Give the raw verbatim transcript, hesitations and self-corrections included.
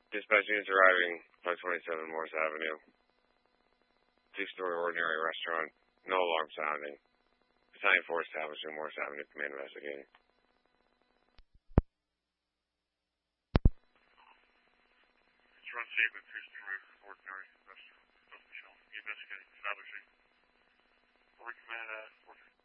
Dispatch units arriving, five twenty-seven Morris Avenue. Two-story ordinary restaurant. No alarm sounding. Battalion four establishing Morris Avenue. Command investigating. It's run safe with Houston Roof, ordinary restaurant. Investigating, establishing. Or command at four fifty.